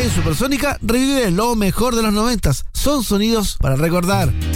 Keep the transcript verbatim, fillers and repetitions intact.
En Supersónica revive lo mejor de los noventas. Son sonidos para recordar.